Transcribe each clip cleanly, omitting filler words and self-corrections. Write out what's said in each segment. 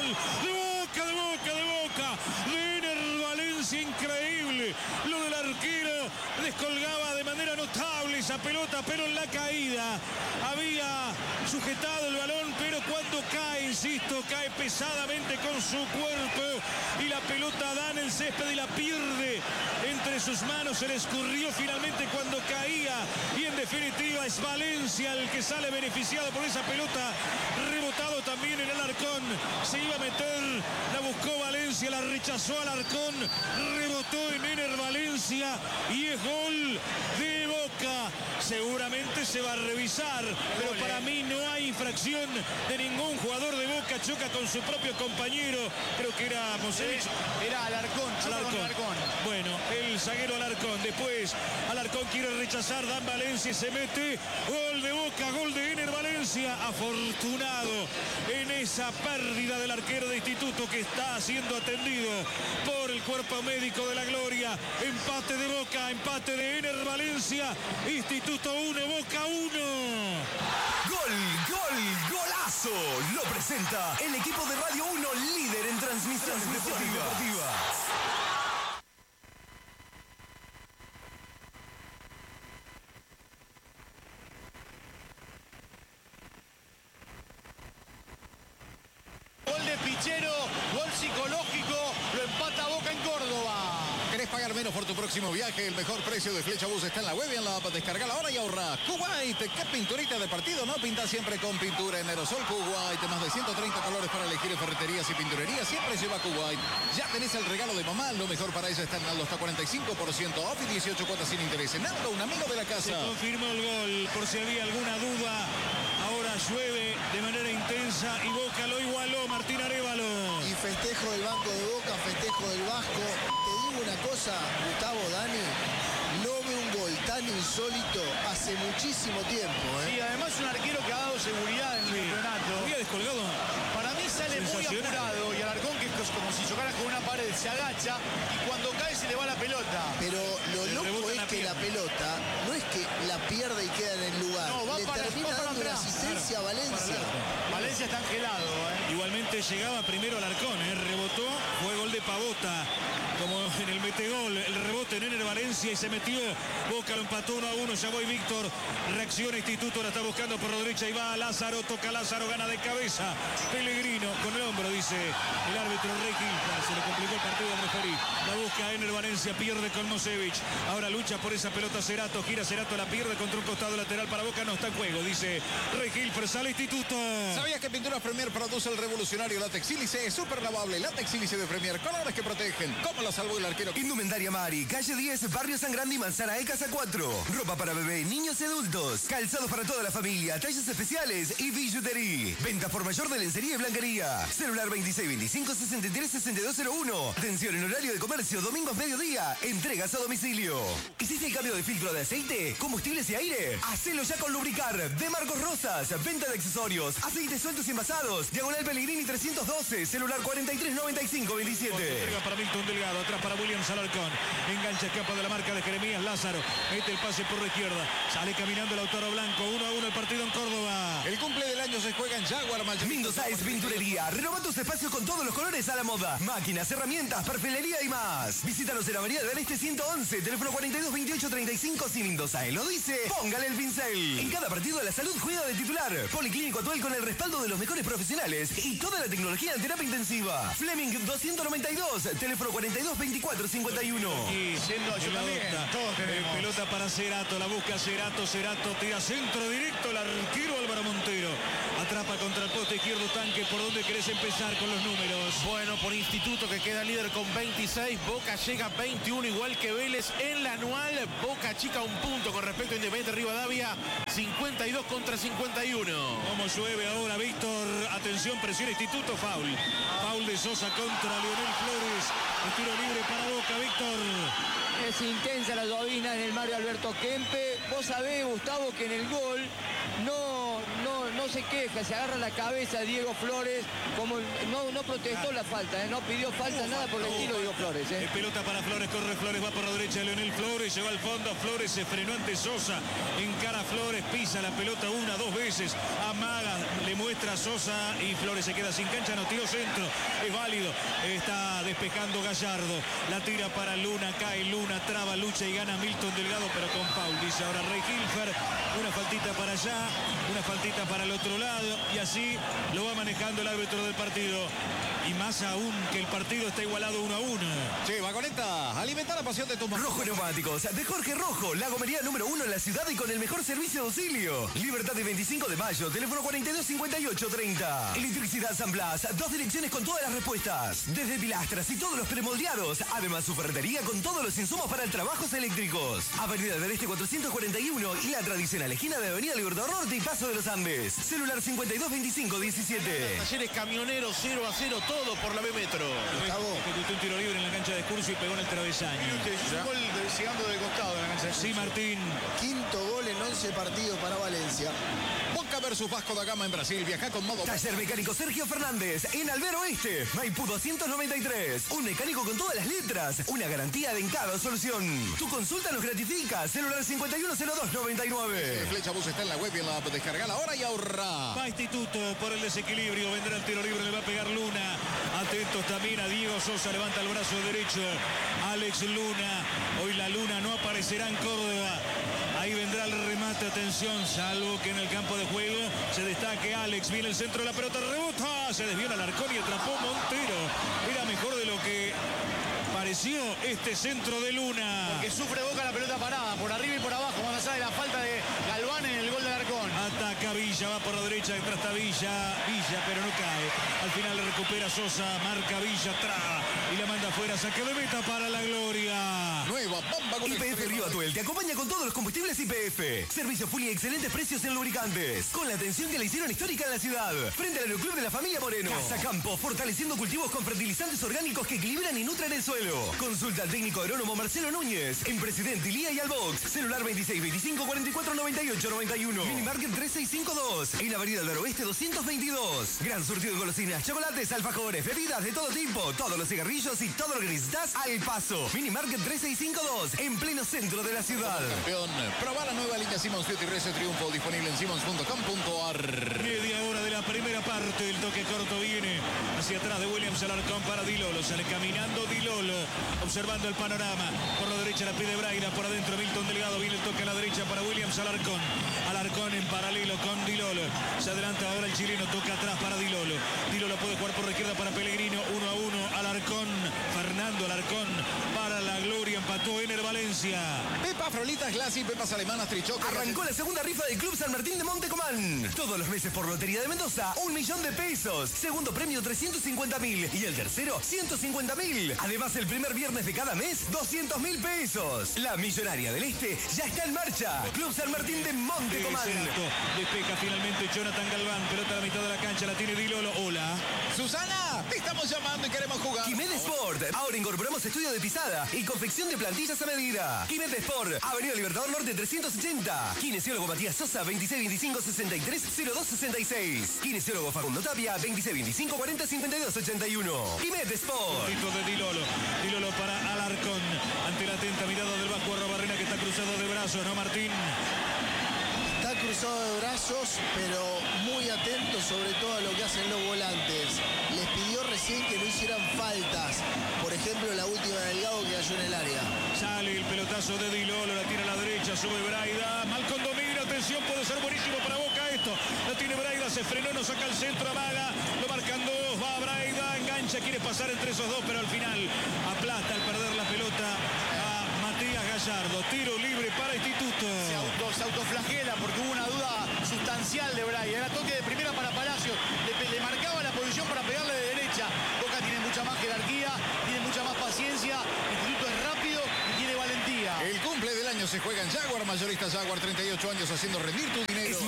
de Ener Valencia, increíble. Lo del arquero descolgaba de manera notable esa pelota, pero en la caída había sujetado el balón, pero cuando cae, insisto, cae pesadamente con su cuerpo y la pelota da en el césped y la pierde entre sus manos. Se le escurrió finalmente cuando caía y en definitiva es Valencia el que sale beneficiado por esa pelota. Rebotado también en Alarcón, se iba a meter, la buscó Valencia, la rechazó Alarcón, rebotó en Ener Valencia y es gol de Boca. Seguramente se va a revisar, pero para mí no hay infracción de ningún jugador de Boca. Choca con su propio compañero, creo que era Mosevich. Era Alarcón. Bueno, el zaguero Alarcón. Después Alarcón quiere rechazar, Dan Valencia y se mete. Gol de Boca, gol de Ener Valencia. Afortunado en esa pérdida del arquero de Instituto que está siendo atendido por el cuerpo médico de la Gloria. Empate de Boca, empate de Ener Valencia. Instituto 1, Boca 1. Golazo. Lo presenta el equipo de Radio 1, líder en transmisiones deportivas. Gol de Pichero, gol psicológico, lo empata Boca en Córdoba. ¿Querés pagar menos por tu próximo viaje? El mejor precio de Flecha Bus está en la web y en la app. Descargala ahora y ahorra. Kuwait, ¿qué pinturita de partido? No pinta siempre con pintura en aerosol Kuwait. Más de 130 colores para elegir en ferreterías y pinturerías. Siempre lleva Kuwait. Ya tenés el regalo de mamá. Lo mejor para ella está en Aldo. Está 45% off y 18 cuotas sin interés. En Aldo, un amigo de la casa. Se confirmó el gol, por si había alguna duda. Ahora llueve de manera intensa y Boca lo igualó, Martín Arévalo. Y festejo del banco de Boca, festejo del Vasco. Te digo una cosa, Gustavo, Dani, no veo un gol tan insólito hace muchísimo tiempo. Y además un arquero que ha dado seguridad en el campeonato. Había descolgado. Para mí sale muy apurado y Alarcón, que es como si chocara con una pared, se agacha y cuando cae se le va la pelota. Pero lo loco es que la pelota no es que la pierde y queda en el lugar. No, le termina dando una asistencia a Valencia. Valencia está angelado. Igualmente llegaba primero Alarcón, rebotó, fue gol de Pavota, como en el metegol, el rebote en Ener Valencia y se metió. Boca lo empató 1-1, ya voy Víctor, reacciona Instituto, la está buscando por la derecha y va a Lázaro, toca Lázaro, gana de cabeza. Pellegrino con el hombro, dice el árbitro Rey Quinta, se le complicó el partido al referí. La busca Ener Valencia, pierde con Mosevich. Ahora lucha por esa pelota Cerato, gira Cerato, la pierde contra un costado lateral para Boca, no está en juego, dice Rey Gilfer, sale Instituto. ¿Sabías que Pinturas Premier produce el revolucionario látex sílice? Súper lavable, látex sílice de Premier, colores que protegen. ¿Cómo la salvó el arquero? Indumentaria Mari, calle 10, Barrio San Grande y Manzana de Casa 4. Ropa para bebé, niños y adultos. Calzados para toda la familia, tallas especiales y billutería. Venta por mayor de lencería y blanquería. Celular 2625-636201. Atención en horario de comercio, domingos mediodía. Entregas a domicilio. ¿Hiciste el cambio de filtro de aceite, combustibles y aire? Hacelo ya con Lubricar de Marcos Rosas. Venta de accesorios, aceites sueltos y envasados. Diagonal Pellegrini 312, celular 439527. Entrega para Milton Delgado, atrás para William Alarcón. Engancha, escapa de la marca de Jeremías Lázaro. Mete el pase por la izquierda. Sale caminando el Lautaro Blanco. 1-1 el partido en Córdoba. El cumple del año se juega en Jaguar. Mindo Sáez Pinturería. Renova tus espacios con todos los colores a la moda. Máquinas, herramientas, perfilería y más. Visítanos en la Avenida del Este 111, teléfono 422835. Si Mindo Sáez lo dice, póngale el pincel. En cada partido la salud juega de titular. Policlínico Atuel con el respaldo de los mejores profesionales y toda la tecnología en terapia intensiva. Fleming 292, teléfono 422451. Y Siendo yo también, todos tenemos. Pelota para Cerato, la busca Cerato, tira centro directo, el arquero Álvaro Montero. Atrapa contra el poste izquierdo Tanque. ¿Por dónde querés empezar con los números? Bueno, por Instituto, que queda líder con 26, Boca llega a 21, igual que Vélez en la anual. Boca chica un punto con respecto a Independiente Rivadavia, 52 contra 51. Como llueve ahora, Víctor. Atención, presión Instituto, foul. Foul de Sosa contra Leonel Flores. El tiro libre para Boca, Víctor. Es intensa la llovizna en el Mario Alberto Kempe. Vos sabés, Gustavo, que en el gol no no se queja, se agarra la cabeza Diego Flores, como no protestó la falta, no pidió falta, nada por el estilo Diego Flores. Pelota para Flores, corre Flores, va por la derecha Leonel Flores, llegó al fondo, Flores se frenó ante Sosa, encara a Flores, pisa la pelota una, dos veces, amaga, le muestra a Sosa y Flores se queda sin cancha, no tiró centro, es válido, está despejando Gallardo, la tira para Luna, cae Luna, traba, lucha y gana Milton Delgado, pero con Paul, dice ahora Rey Hilfer, una faltita para allá, una faltita para el otro lado, y así lo va manejando el árbitro del partido, y más aún que el partido está igualado 1-1. Sí, Vagoneta, alimenta la pasión de tu mamá. Rojo Neumáticos, de Jorge Rojo, la gomería número 1 en la ciudad y con el mejor servicio de auxilio. Libertad de 25 de mayo, teléfono 425830. Electricidad San Blas, 2 direcciones con todas las respuestas. Desde pilastras y todos los premoldeados. Además, su ferretería con todos los insumos para trabajos eléctricos. Avenida del Este 441 y la tradicional esquina de Avenida Libertador Norte y Paso de los Andes. Celular 522517. Talleres Camioneros 0-0, todo por la B Metro. Ejecutó un tiro libre en la cancha de Curcio y pegó en el travesaño. Un gol llegando del costado de la cancha. Sí, Martín. Quinto gol en 11 partidos para Valencia. Boca versus Vasco da Gama en Brasil. Viaja con modo. Taller Mecánico Sergio Fernández en Albero Oeste, Maipú 293. Un mecánico con todas las letras. Una garantía de en cada solución. Tu consulta nos gratifica. Celular 510299. Flecha Bus está en la web y en la app. Descargala ahora y ahorra. Va Instituto por el desequilibrio. Vendrá el tiro libre, le va a pegar Luna. Atentos también a Diego Sosa. Levanta el brazo derecho. Alex Luna. Hoy la Luna no aparecerá en Córdoba. Ahí vendrá el remate, atención, salvo que en el campo de juego se destaque Alex. Viene el centro de la pelota, rebota, se desvió el Alarcón y atrapó Montero. Era mejor de lo que pareció este centro de Luna. Porque sufre Boca la pelota parada, por arriba y por abajo, más allá de la falta de Galván en el gol de Alarcón. Ataca Villa, va por la derecha, detrás está Villa, pero no cae. Al final le recupera Sosa, marca Villa, traba y la manda afuera, saque de meta para la gloria. Nueva bomba con YPF Río Atuel te acompaña con todos los combustibles YPF. Servicio full y excelentes precios en lubricantes. Con la atención que le hicieron histórica en la ciudad. Frente al Aeroclub de la familia Moreno. Casa Campo, fortaleciendo cultivos con fertilizantes orgánicos que equilibran y nutren el suelo. Consulta al técnico agrónomo Marcelo Núñez. En Presidente Ilía y Albox. Celular 2625 44 98 91. Minimarket 3652. En Avenida del Oeste 222. Gran surtido de golosinas, chocolates, alfajores, bebidas de todo tipo. Todos los cigarrillos y todo lo que necesitas al paso. Minimarket 3652. En pleno centro de la ciudad. Campeón, proba la nueva línea Simmons Beauty Reset Triunfo, disponible en simmons.com.ar. Media hora de la primera parte, el toque corto viene hacia atrás de Williams Alarcón para Dilolo, sale caminando Dilolo, observando el panorama, por la derecha la pide Braida, por adentro Milton Delgado, viene el toque a la derecha para Williams Alarcón, Alarcón en paralelo con Dilolo, se adelanta ahora el chileno, toca atrás para Dilolo, Dilolo puede jugar por la izquierda para Pellegrino, 1-1, Alarcón, Fernando Alarcón, para la gloria, empató Ener Valencia. Pepa Frolitas Glass y Pepas Alemanas Trichoco. Arrancó la segunda rifa del Club San Martín de Montecomán. Todos los meses por Lotería de Mendoza, 1.000.000 de pesos. Segundo premio 350.000 y el tercero 150.000. Además, el primer viernes de cada mes, 200.000 pesos. La Millonaria del Este ya está en marcha. Club San Martín de Montecomán. Despeja finalmente Jonathan Galván, pelota a la mitad de la cancha, la tiene Dilolo. Hola. Susana, te estamos llamando y queremos jugar. Quimet Sport. Ahora incorporamos estudio de pisada y confección de plantillas a medida. Quimet Sport. Avenida Libertador Norte 380. Kinesiólogo Matías Sosa, 2625 63 0266. Kinesiólogo Facundo Tapia, 2625 40 52 81. Quimet Sport. Hijo de Dilolo. Dilolo para Alarcón. Ante la atenta mirada del Vasco Arrobarrena que está cruzado de brazos, ¿no, Martín? Está cruzado de brazos, pero muy atento sobre todo a lo que hacen los volantes. Les pidió recién que no hicieran faltas. Por ejemplo, la última de Delgado que cayó en el área. Sale el pelotazo de Dilolo, la tira a la derecha, sube Braida. Malcón domina, atención, puede ser buenísimo para Boca esto. La tiene Braida, se frenó, no saca el centro, amaga. Lo marcan dos, va Braida, engancha, quiere pasar entre esos dos, pero al final aplasta al perder la pelota a Matías Gallardo. Tiro libre para Instituto. Se autoflagela porque hubo una duda sustancial de Braida. Era toque de primera para Palacios. Le marcaba la posición para pegarle de derecha. Boca tiene mucha más jerarquía, tiene mucha más paciencia. Instituto es rápido y tiene valentía. El cumple del año se juega en Jaguar, mayorista Jaguar, 38 años haciendo rendir tu dinero.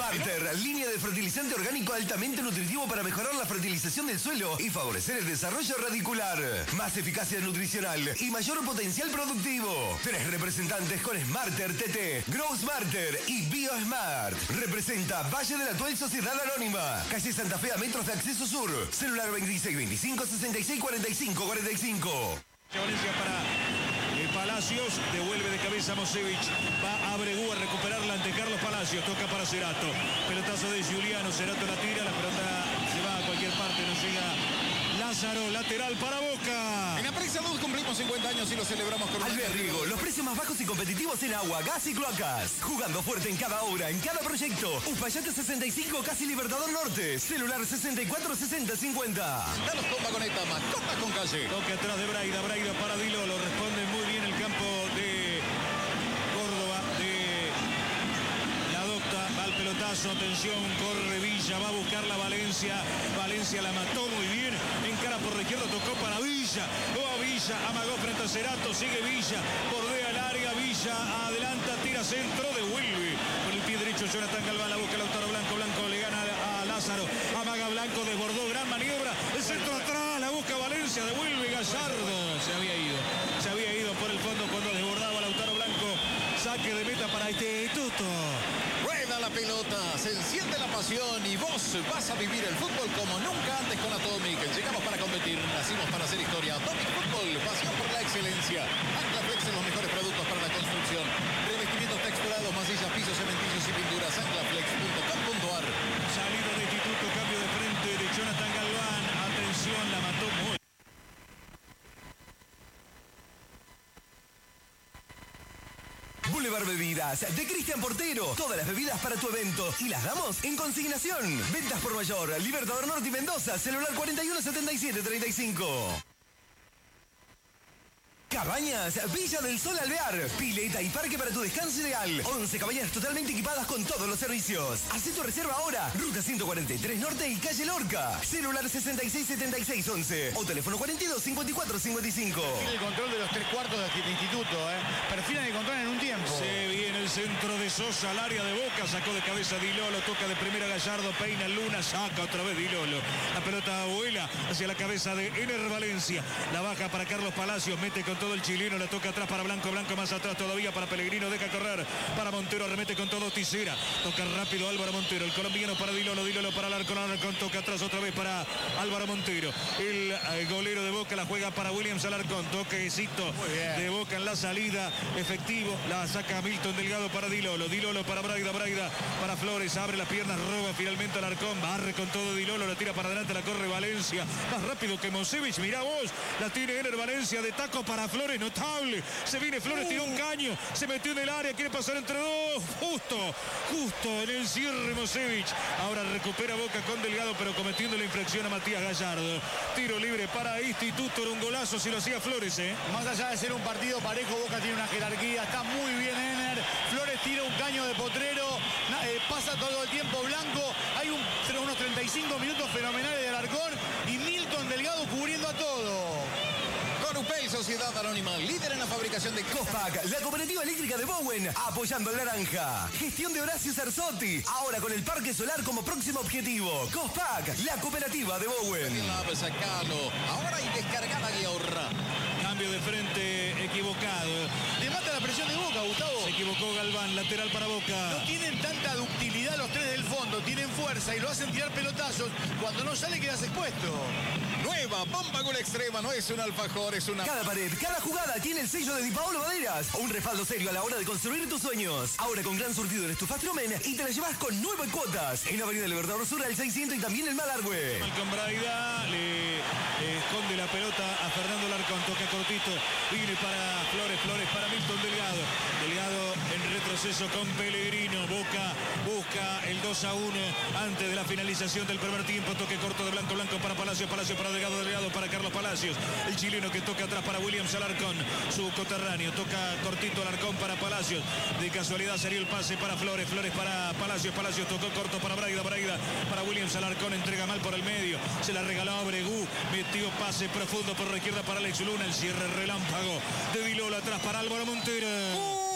Marter, línea de fertilizante orgánico altamente nutritivo para mejorar la fertilización del suelo y favorecer el desarrollo radicular. Más eficacia nutricional y mayor potencial productivo. 3 representantes con Smarter TT, Grow Smarter y BioSmart. Representa Valle de la Tuel Sociedad Anónima. Calle Santa Fe a metros de acceso sur. Celular 26 25 66 45 45. Valencia para Palacios, devuelve de cabeza Mosevich, va a Bregú a recuperarla ante Carlos Palacios, toca para Cerato, pelotazo de Giuliano, Cerato la tira, la pelota se va a cualquier parte, no llega Lázaro, lateral para Boca. En Aprisa 2 cumplimos 50 años y lo celebramos con Alberrigo, los precios más bajos y competitivos en agua, gas y cloacas. Jugando fuerte en cada obra, en cada proyecto. Uspallate 65, casi Libertador Norte. Celular 64 60 50. Danos con vagoneta, mascota con calle. Toque atrás de Braida, Braida para Dilo, lo responde muy bien el campo de Córdoba, de la Docta, va al pelotazo, atención, corre Villa, va a buscarla Valencia, Valencia la mató muy bien, encara por la izquierda, tocó para Villa, Villa, amagó frente a Cerato, sigue Villa, bordea el área, Villa adelanta, tira centro, devuelve con el pie derecho Jonathan Galván, la busca Lautaro Blanco, Blanco le gana a Lázaro, amaga Blanco, desbordó, gran maniobra, el centro atrás, la busca Valencia, devuelve Gallardo, se había ido por el fondo cuando desbordaba Lautaro Blanco, saque de meta para Instituto. Rueda la pelota, se enciende la pasión y vos vas a vivir el fútbol como nunca antes con Atomic. Llegamos para competir, nacimos para hacer historia. Atomic Fútbol, pasión por la excelencia. Anclaflex en los mejores productos para la construcción. Revestimientos texturados, masillas, pisos, cementillos y pinturas. Anclaflex.com.ar. Salido de Instituto, cambio de frente de Jonathan Galván. Atención, la mató muy. Boulevard Bebidas, de Cristian Portero. Todas las bebidas para tu evento y las damos en consignación. Ventas por mayor, Libertador Norte y Mendoza, celular 41 77 35. Cabañas Villa del Sol Alvear, pileta y parque para tu descanso ideal. 11 cabañas totalmente equipadas con todos los servicios. Haz tu reserva ahora. Ruta 143 Norte y calle Lorca. Celular 66 76 11 o teléfono 42 54 55. Perfila el control de los 3/4 de Instituto, Perfilan el control en un tiempo. Se viene el centro de Sosa al área de Boca, sacó de cabeza Dilolo, toca de primera Gallardo, peina Luna, saca otra vez Dilolo. La pelota vuela hacia la cabeza de Ener Valencia. La baja para Carlos Palacios, mete con todo el chileno, la toca atrás para Blanco, Blanco más atrás todavía para Pellegrino, deja correr para Montero, remete con todo Tisera, toca rápido Álvaro Montero, el colombiano para Dilolo, Dilolo para Alarcón, toca atrás otra vez para Álvaro Montero, el golero de Boca la juega para Williams Alarcón, toquecito de Boca en la salida, efectivo, la saca Milton Delgado para Dilolo, Dilolo para Braida, Braida para Flores, abre las piernas, roba finalmente Alarcón, barre con todo Dilolo, la tira para adelante, la corre Valencia, más rápido que Mosevich, mirá vos, la tiene Ener Valencia de taco para Flores, notable, se viene Flores, tiró un caño, se metió en el área, quiere pasar entre dos, justo en el cierre Mosevich, ahora recupera Boca con Delgado, pero cometiendo la infracción a Matías Gallardo, tiro libre para Instituto, era un golazo si lo hacía Flores, Más allá de ser un partido parejo, Boca tiene una jerarquía, está muy bien Ener, Flores tira un caño de potrero, pasa todo el tiempo Blanco, hay unos 35 minutos fenomenales de Alarcón y Milton Delgado cubriendo a todo. Corupel, Sociedad Anónima, líder en la fabricación de Cospac, la cooperativa eléctrica de Bowen, apoyando al naranja. Gestión de Horacio Sarzotti, ahora con el parque solar como próximo objetivo. Cospac, la cooperativa de Bowen. Sacalo, ahora y descargada y ahorra. Cambio de frente equivocado. Le mata la presión de Boca, Gustavo. Se equivocó Galván, lateral para Boca. No tienen tanta ductilidad los tres del fondo, tienen fuerza y lo hacen tirar pelotazos. Cuando no sale quedas expuesto. Nueva bomba gol extrema, no es un alfajor, es una... Cada pared, cada jugada tiene el sello de Di Paolo Maderas. Un respaldo serio a la hora de construir tus sueños. Ahora con gran surtido en estufas Trumen y te la llevas con 9 cuotas. En Avenida Libertador Sur al 600 y también en Malargüe. Malcom Braida le esconde la pelota a Fernando Larcón, toca cortito, viene para Flores, Flores para Milton Delgado. Delgado en retroceso con Pellegrino. Boca busca el 2-1 antes de la finalización del primer tiempo. Toque corto de Blanco, Blanco para Palacios, Palacios para Delgado, Delgado para Carlos Palacios. El chileno que toca atrás para Williams Alarcón, su coterráneo. Toca cortito Alarcón para Palacios. De casualidad salió el pase para Flores, Flores para Palacios, Palacios tocó corto para Braida, Braida para Williams Alarcón. Entrega mal por el medio, se la regaló a Bregú. Metió pase profundo por la izquierda para Alex Luna. El cierre relámpago de Dilolo atrás para Álvaro Montero.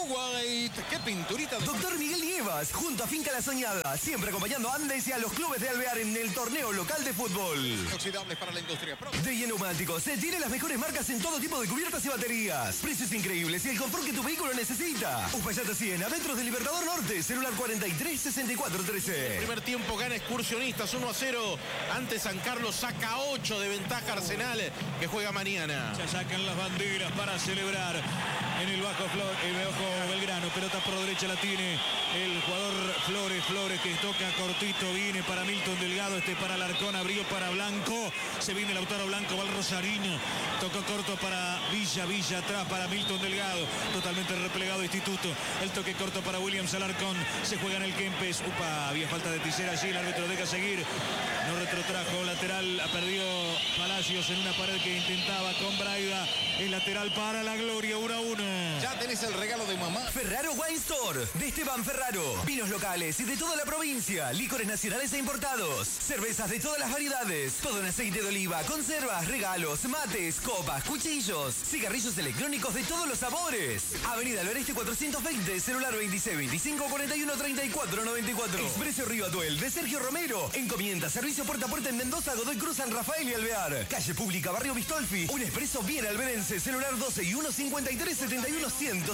Kuwait. ¡Qué pinturita de... Doctor Miguel Nievas, junto a Finca La Soñada, siempre acompañando a Andes y a los clubes de Alvear en el torneo local de fútbol. Inoxidables para la industria. De Neumáticos, se tiene las mejores marcas en todo tipo de cubiertas y baterías. Precios increíbles y el confort que tu vehículo necesita. Uspallata 100, a metros del Libertador Norte, celular 43 64 13. Primer tiempo gana Excursionistas 1-0 ante San Carlos, saca 8 de ventaja Arsenal, que juega mañana. Se sacan las banderas para celebrar en el bajo Belgrano. Pelota por derecha la tiene el jugador Flores que toca cortito, viene para Milton Delgado, para Alarcón, abrió para Blanco, se viene Lautaro Blanco, va el Rosarino, tocó corto para Villa atrás para Milton Delgado, totalmente replegado Instituto, el toque corto para Williams Alarcón, se juega en el Kempes, había falta de Tisera allí, el árbitro deja seguir, no retrotrajo, lateral, perdió Palacios en una pared que intentaba con Braida, el lateral para la Gloria, 1-1. Ya tenés el regalo de mamá. Ferraro Wine Store, de Esteban Ferraro. Vinos locales y de toda la provincia. Licores nacionales e importados. Cervezas de todas las variedades. Todo en aceite de oliva, conservas, regalos, mates, copas, cuchillos. Cigarrillos electrónicos de todos los sabores. Avenida Alvareste 420, celular 26 25 41 34 94. Expreso Río Atuel, de Sergio Romero. Encomienda, servicio puerta a puerta en Mendoza, Godoy Cruz, San Rafael y Alvear. Calle Pública, Barrio Bistolfi. Un expreso bien alberense, celular 12 y 1 53 71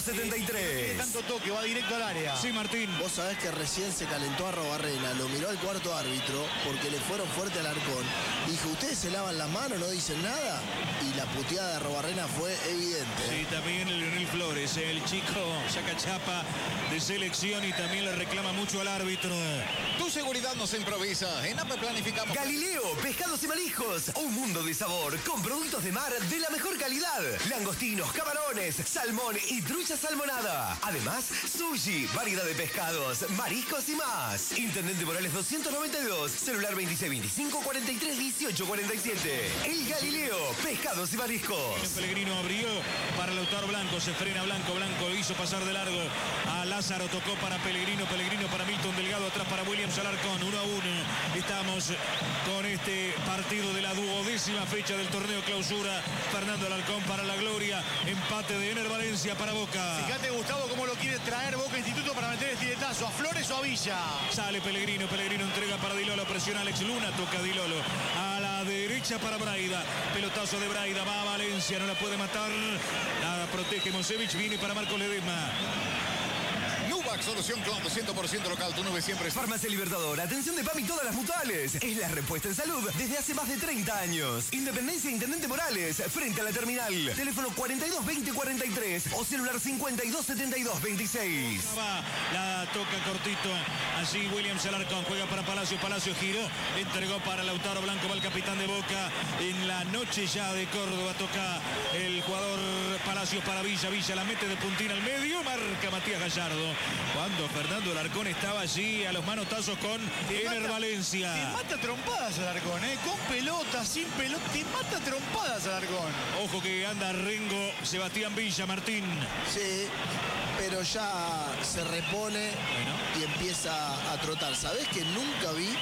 173. Tanto toque, va directo al área. Sí, Martín. Vos sabés que recién se calentó a Arrobarrena, lo miró al cuarto árbitro porque le fueron fuerte al Arcón. Dijo, ¿ustedes se lavan las manos, no dicen nada? Y la puteada de Arrobarrena fue evidente. Sí, también el Leonel Flores, el chico saca chapa de selección y también le reclama mucho al árbitro. Tu seguridad nos improvisa. En APE planificamos. Galileo, pescados y mariscos. Un mundo de sabor con productos de mar de la mejor calidad. Langostinos, camarones, salmón y trucha salmonada. Además, sushi, variedad de pescados, mariscos y más. Intendente Morales 292, celular 26 25 43 18 47. El Galileo, pescados y mariscos. Pellegrino abrió para Lautaro Blanco, se frena Blanco hizo pasar de largo a Lázaro, tocó para Pellegrino para Milton Delgado, atrás para Williams Alarcón, 1-1. Estamos con este partido de la 12ª fecha del torneo clausura. Fernando Alarcón para la Gloria, empate de Ener Valencia para Boca. Fíjate, Gustavo, cómo lo quiere traer Boca Instituto para meter el estiletazo, ¿a Flores o a Villa? Sale Pellegrino entrega para Dilolo, presiona Alex Luna, toca Dilolo a la derecha para Braida, pelotazo de Braida, va a Valencia, no la puede matar, la protege Monsevich, viene para Marcos Ledesma. Nubac, solución Cloud 100% local, tu nube siempre. Farmacia Libertador, atención de PAMI todas las mutuales. Es la respuesta en salud desde hace más de 30 años. Independencia Intendente Morales, frente a la terminal. Teléfono 42 20 43 o celular 52 72 26. La toca cortito, allí Williams Alarcón, juega para Palacio giró, entregó para Lautaro Blanco, va el capitán de Boca. En la noche ya de Córdoba toca el jugador Palacios para Villa la mete de puntín al medio, marca Matías Gallardo. Cuando Fernando Alarcón estaba allí a los manotazos con Ener Valencia. Te mata trompadas Alarcón, con pelota, sin pelota, te mata trompadas Alarcón. Ojo que anda Rengo, Sebastián Villa, Martín. Sí, pero ya se repone y empieza a trotar. ¿Sabés que nunca vi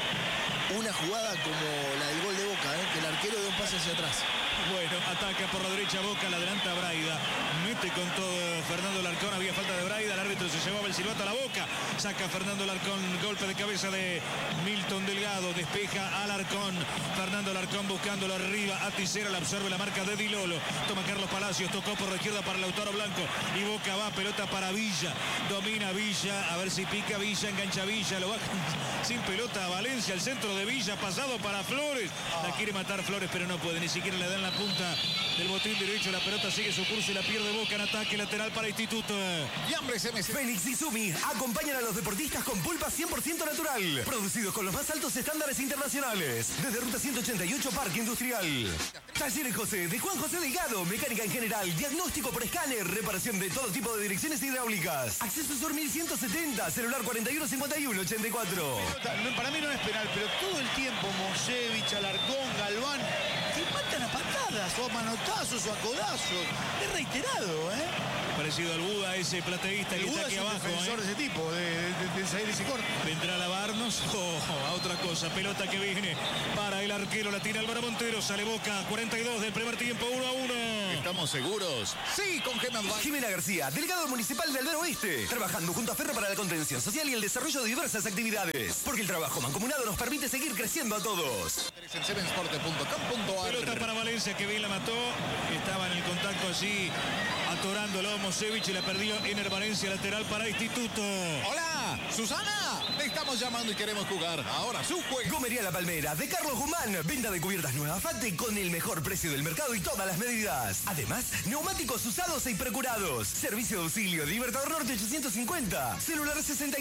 una jugada como la del gol de Boca, que el arquero dio un pase hacia atrás? Bueno, ataca por la derecha Boca, la adelanta Braida, mete con todo Fernando Alarcón, había falta de Braida, el árbitro se llevaba el silbato a la boca, saca Fernando Alarcón, golpe de cabeza de Milton Delgado, despeja Alarcón, Fernando Alarcón buscándolo arriba, a Tisera, la absorbe la marca de Dilolo, toma Carlos Palacios, tocó por la izquierda para Lautaro Blanco, y Boca va, pelota para Villa, domina Villa, a ver si pica Villa, engancha Villa, lo baja sin pelota a Valencia, el centro de Villa, pasado para Flores, la quiere matar Flores, pero no puede, ni siquiera le dan la punta del botín derecho, la pelota sigue su curso y la pierde Boca en ataque lateral para Instituto. Fiambres MC. Félix y Sumi acompañan a los deportistas con pulpa 100% natural, producidos con los más altos estándares internacionales. Desde Ruta 188, Parque Industrial. Talleres José, de Juan José Delgado, mecánica en general, diagnóstico por escáner, reparación de todo tipo de direcciones hidráulicas. Acceso Sur 1170, celular 41 51 84. Para mí no es penal, pero todo el tiempo Monsevich, Alarcón, Galván, te matan a patadas, o a manotazos, o a codazos. Es reiterado, Parecido al Buda, ese plateísta que está aquí abajo. Defensor de ese tipo, de salir ese corte. ¿Vendrá a lavarnos o a otra cosa? Pelota que viene para el arquero, la tira Álvaro Montero, sale Boca, 42 del primer tiempo, 1-1. ¿Estamos seguros? Sí, con Jimena García, delegado municipal de Aldar Oeste, trabajando junto a Ferro para la contención social y el desarrollo de diversas actividades. Porque el trabajo mancomunado nos permite seguir creciendo a todos. En sevensport.com.ar. Pelota para Valencia, que bien la mató. Estaba en el contacto allí, atorándolo Mosevich y la perdió Ener Valencia, lateral para Instituto. Hola, Susana. Te estamos llamando y queremos jugar. Ahora su juego. Gomería La Palmera de Carlos Guzmán. Venta de cubiertas nuevas Fate con el mejor precio del mercado y todas las medidas. Además, neumáticos usados e imprecurados. Servicio de auxilio de Libertador Norte 850. Celular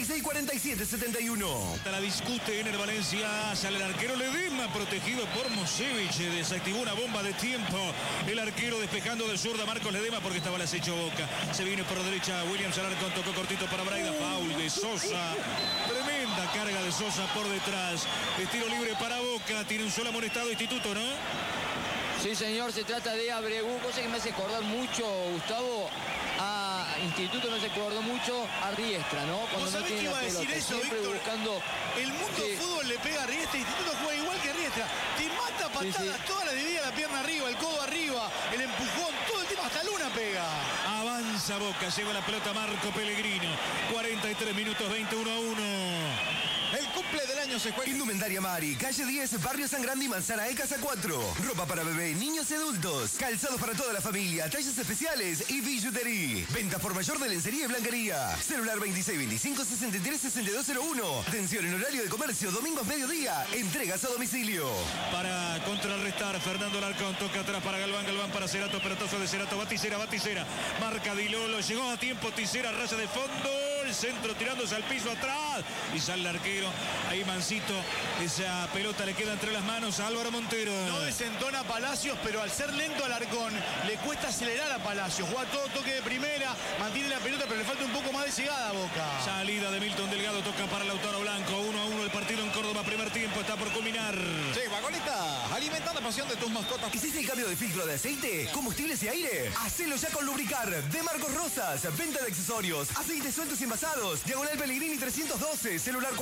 664771. La discute Ener Valencia. Sale el arquero Ledesma, protegido por Mosevich. Desactivó una bomba de tiempo. El arquero despejando de zurda Marcos Ledesma porque estaba el acecho Boca. Se viene por derecha Williams Alarcón. Tocó cortito para Braida. Foul de Sosa. Tremenda carga de Sosa por detrás. Estilo libre para Boca. Tiene un solo amonestado Instituto, ¿no? Sí, señor, se trata de Abregu, cosa que me hace acordar mucho, Gustavo, a Instituto me hace acordar mucho a Riestra, ¿no? Cuando no tiene la pelota, siempre Víctor, buscando... El mundo del fútbol le pega a Riestra, Instituto juega igual que Riestra. Te mata patadas, toda la dividida, la pierna arriba, el codo arriba, el empujón, todo el tiempo, hasta Luna pega. Avanza Boca, lleva la pelota Marco Pellegrino. 43 minutos, 21-1. El cumple del año se juega. Indumentaria Mari, calle 10, Barrio San Grande y Manzana E, Casa 4. Ropa para bebé, niños y adultos. Calzados para toda la familia, tallas especiales y billutería. Venta por mayor de lencería y blanquería. Celular 2625-636201. Atención en horario de comercio, domingos mediodía. Entregas a domicilio. Para contrarrestar, Fernando Alarcón toca atrás para Galván, Galván para Cerato, pelotazo de Cerato, Baticera, marca Dilolo, llegó a tiempo Tisera, raya de fondo, el centro tirándose al piso atrás y sale el arquero, ahí Mancito, esa pelota le queda entre las manos a Álvaro Montero. No desentona Palacios, pero al ser lento Alarcón le cuesta acelerar a Palacios, juega todo toque de primera, mantiene la pelota, pero le falta un poco más de llegada a Boca. Salida de Milton Delgado, toca para Lautaro Blanco, 1-1 el partido en Córdoba, primer tiempo, está por culminar. Sí, vagoneta, alimenta la pasión de tus mascotas. ¿Hiciste el cambio de filtro de aceite, combustibles y aire? Hacelo ya con Lubricar, de Marcos Rosas, venta de accesorios, aceites sueltos y envasados, Diagonal Pellegrini 312, celular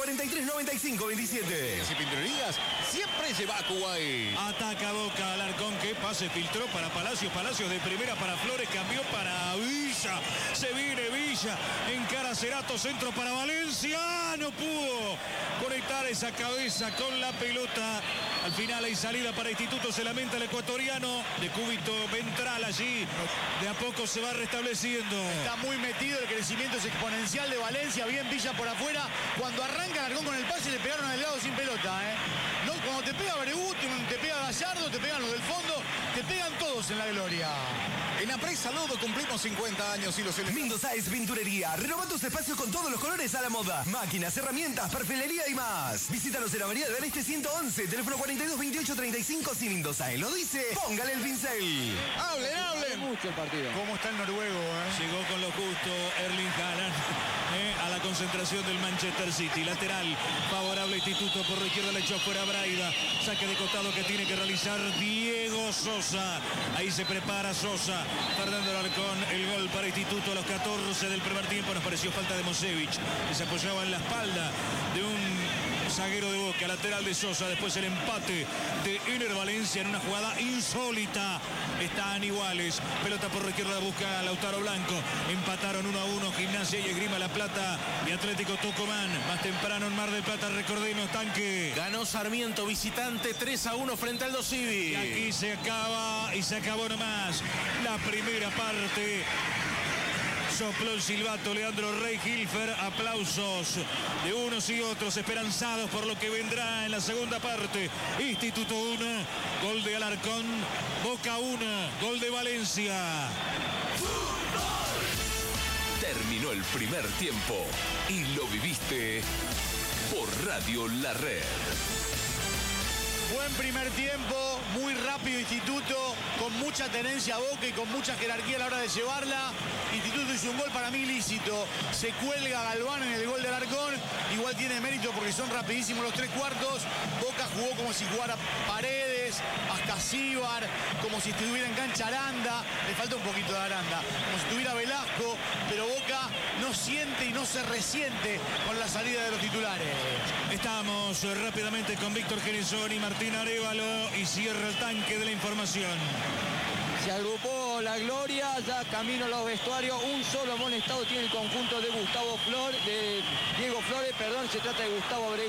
439527. Y pinturerías siempre se va a Kuwait. Ataca Boca, Alarcón, que pase, filtró para Palacios, Palacios de primera para Flores, cambió para Villa, se viene Villa, encara Cerato, centro para Valencia, no pudo conectar esa cabeza con la pelota. Al final hay salida para Instituto, se lamenta el ecuatoriano, de cúbito ventral allí, de a poco se va restableciendo. Está muy metido, el crecimiento es exponencial de Valencia, bien Villa por afuera, cuando arranca Alarcón con el pase le pegaron al lado sin pelota, No, cuando te pega Bregú, te pega Gallardo, te pegan los del fondo, te pegan todos en la gloria. En Apres Saludo cumplimos 50 años y los Mindo Sáez Pinturería. Renova tus espacios con todos los colores a la moda. Máquinas, herramientas, perfilería y más. Visítanos en Avenida del Este 111, teléfono 422835. Si Mindo Sáez lo dice, póngale el pincel. Hablen. Mucho el partido. ¿Cómo está el noruego, Llegó con lo justo Erling Haaland a la concentración del Manchester City. Lateral favorable Instituto, por la izquierda le echó fuera Braida. Saque de costado que tiene que realizar Diego Sosa. Ahí se prepara Sosa. Fernando Alarcón, el gol para Instituto a los 14 del primer tiempo. Nos pareció falta de Mosevich, que se apoyaba en la espalda de un zaguero de Boca, lateral de Sosa. Después el empate de Ener Valencia en una jugada insólita. Están iguales. Pelota por la izquierda, busca Lautaro Blanco. Empataron 1-1 Gimnasia y Esgrima La Plata y Atlético Tucumán. Más temprano en Mar del Plata, recordemos, Tanque. Ganó Sarmiento visitante 3-1 frente al Dosivi. Y aquí se acaba y se acabó nomás la primera parte. Sopló el silbato Leandro Rey Hilfer, aplausos de unos y otros, esperanzados por lo que vendrá en la segunda parte. Instituto 1, gol de Alarcón, Boca 1, gol de Valencia. Terminó el primer tiempo y lo viviste por Radio La Red. Buen primer tiempo, muy rápido Instituto, con mucha tenencia a Boca y con mucha jerarquía a la hora de llevarla. Instituto hizo un gol para mí lícito. Se cuelga Galván en el gol de Alarcón. Igual tiene mérito porque son rapidísimos los tres cuartos. Boca jugó como si jugara Paredes, Flores, a Casíbar, como si estuviera en cancha Aranda, le falta un poquito de Aranda, como si estuviera Velasco, pero Boca no siente y no se resiente con la salida de los titulares. Estamos rápidamente con Víctor Genesón y Martín Arévalo y cierra el tanque de la información. Se agrupó la gloria, ya camino a los vestuarios, un solo amonestado tiene el conjunto de Diego Flores, se trata de Gustavo Abreu.